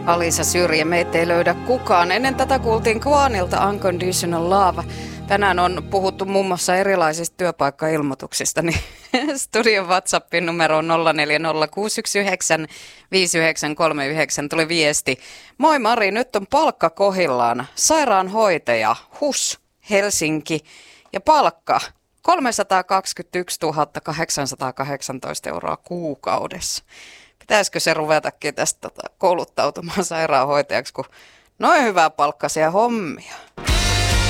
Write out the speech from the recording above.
Alisa Syrjä, meitä ei löydä kukaan. Ennen tätä kuultiin Kwanilta Unconditional Love. Tänään on puhuttu muun muassa erilaisista työpaikkailmoituksista, niin studion WhatsAppin numero on 0406195939 tuli viesti. Moi Mari, nyt on palkka kohillaan. Sairaanhoitaja, HUS, Helsinki ja palkka 321 818 euroa kuukaudessa. Pitäisikö se ruvetakin tästä kouluttautumaan sairaanhoitajaksi, kun noin hyvää palkkaisia hommia?